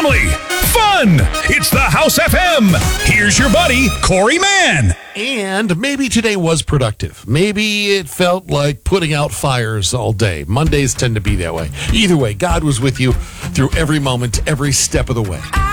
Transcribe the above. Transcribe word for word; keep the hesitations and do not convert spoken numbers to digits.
family, fun. It's the House F M. Here's your buddy, Corey Mann. And maybe today was productive. Maybe it felt like putting out fires all day. Mondays tend to be that way. Either way, God was with you through every moment, every step of the way.